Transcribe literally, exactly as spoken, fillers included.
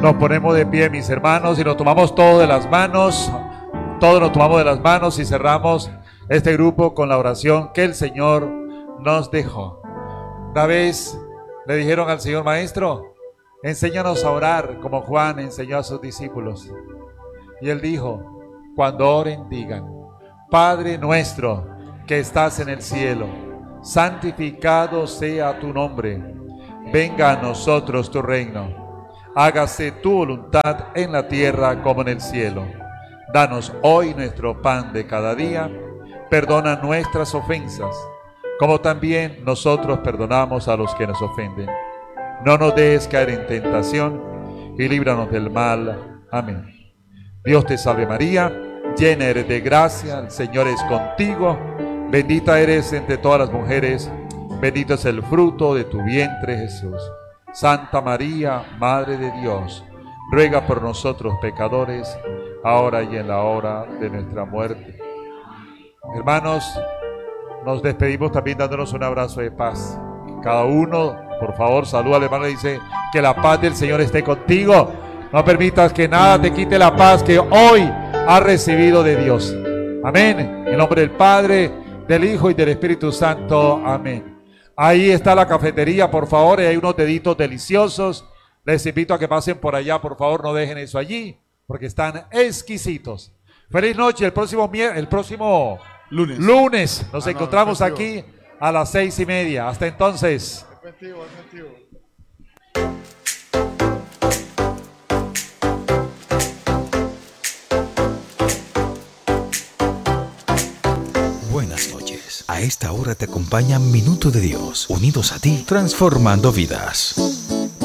Nos ponemos de pie, mis hermanos, y nos tomamos todo de las manos. Todos nos tomamos de las manos y cerramos este grupo con la oración que el Señor nos dejó. Una vez le dijeron al Señor: Maestro, enséñanos a orar como Juan enseñó a sus discípulos. Y Él dijo: cuando oren, digan: Padre nuestro que estás en el cielo, santificado sea tu nombre. Venga a nosotros tu reino. Hágase tu voluntad en la tierra como en el cielo. Danos hoy nuestro pan de cada día. Perdona nuestras ofensas, como también nosotros perdonamos a los que nos ofenden. No nos dejes caer en tentación y líbranos del mal. Amén. Dios te salve María, llena eres de gracia, el Señor es contigo. Bendita eres entre todas las mujeres, bendito es el fruto de tu vientre Jesús. Santa María, Madre de Dios, ruega por nosotros pecadores, ahora y en la hora de nuestra muerte. Hermanos, nos despedimos también dándonos un abrazo de paz. Cada uno, por favor, saluda al hermano y dice: que la paz del Señor esté contigo. No permitas que nada te quite la paz que hoy has recibido de Dios. Amén. En nombre del Padre, del Hijo y del Espíritu Santo. Amén. Ahí está la cafetería, por favor, y hay unos deditos deliciosos. Les invito a que pasen por allá, por favor, no dejen eso allí, porque están exquisitos. Feliz noche. El próximo, el próximo lunes, lunes nos ah, encontramos no, aquí a las seis y media. Hasta entonces. Efectivo, efectivo. Buenas noches. A esta hora te acompaña Minuto de Dios, unidos a ti, transformando vidas.